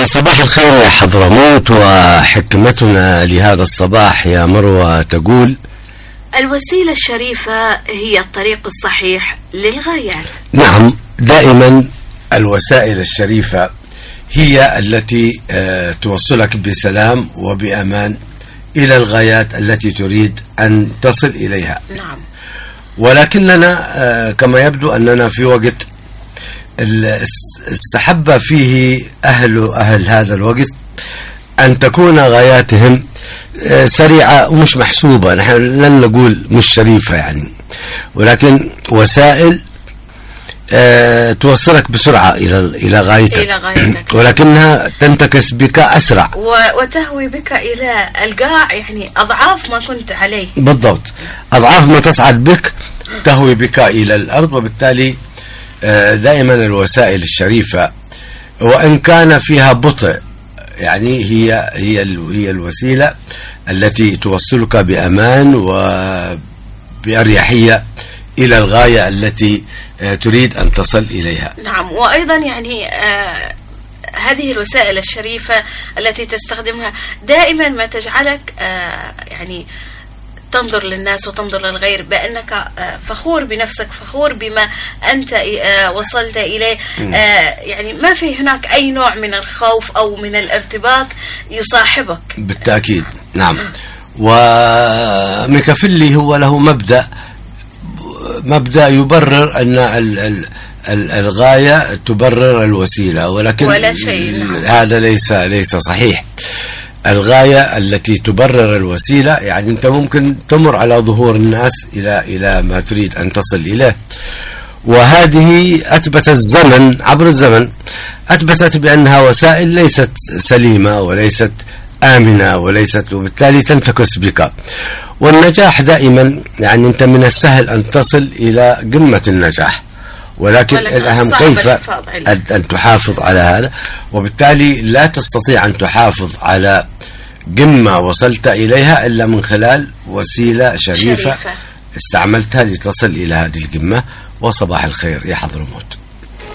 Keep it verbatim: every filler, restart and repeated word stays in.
صباح الخير يا حضرموت، وحكمتنا لهذا الصباح يا مروى تقول: الوسيلة الشريفة هي الطريق الصحيح للغايات. نعم، دائما الوسائل الشريفة هي التي توصلك بسلام وبأمان إلى الغايات التي تريد أن تصل إليها. نعم. ولكننا كما يبدو أننا في وقت استحب فيه أهل أهل هذا الوقت أن تكون غاياتهم سريعة ومش محسوبة. نحن لن نقول مش شريفة يعني، ولكن وسائل توصلك بسرعة إلى إلى غايتك، إلى غايتك. ولكنها تنتكس بك أسرع وتهوي بك إلى القاع، يعني أضعاف ما كنت عليه. بالضبط، أضعاف ما تصعد بك تهوي بك إلى الأرض. وبالتالي دائما الوسائل الشريفة وإن كان فيها بطء، يعني هي هي هي الوسيلة التي توصلك بأمان وبأريحية إلى الغاية التي تريد أن تصل إليها. نعم. وأيضا يعني آه هذه الوسائل الشريفة التي تستخدمها دائما ما تجعلك آه يعني تنظر للناس وتنظر للغير بأنك فخور بنفسك، فخور بما أنت وصلت إليه. يعني ما في هناك أي نوع من الخوف أو من الارتباك يصاحبك. بالتأكيد. نعم. وميكافيلي هو له مبدأ مبدأ يبرر أن الغاية تبرر الوسيلة، ولكن ولا شيء. نعم. هذا ليس ليس صحيح. الغاية التي تبرر الوسيلة، يعني أنت ممكن تمر على ظهور الناس إلى إلى ما تريد أن تصل إليه. وهذه أثبت الزمن عبر الزمن أثبتت بأنها وسائل ليست سليمة وليست آمنة وليست، وبالتالي تنتكس بك. والنجاح دائما يعني أنت من السهل أن تصل إلى قمة النجاح، ولكن الأهم كيف أن تحافظ على هذا. وبالتالي لا تستطيع أن تحافظ على قمة وصلت إليها إلا من خلال وسيلة شريفة, شريفة استعملتها لتصل إلى هذه القمة. وصباح الخير يا حضرموت.